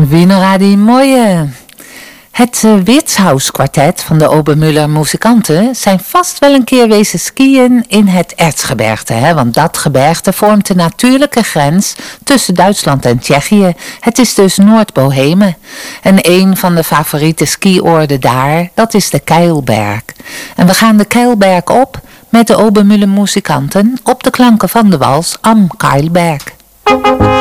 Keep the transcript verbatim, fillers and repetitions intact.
Winera die mooie. Het uh, Wirtshauskwartet van de Obermüller muzikanten zijn vast wel een keer wezen skiën in het Erzgebirge, hè? Want dat gebergte vormt de natuurlijke grens tussen Duitsland en Tsjechië. Het is dus Noord-Bohemen. En een van de favoriete skioorden daar, dat is de Keilberg. En we gaan de Keilberg op met de Obermüller muzikanten op de klanken van de wals Am Keilberg.